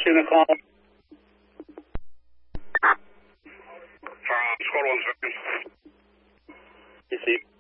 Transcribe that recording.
passing the call. Squad 1 second. You see?